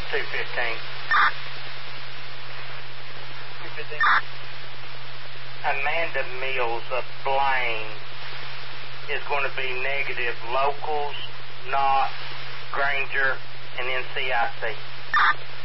215. 215. Amanda Mills of Blaine is going to be negative locals, not Granger, and then CIC.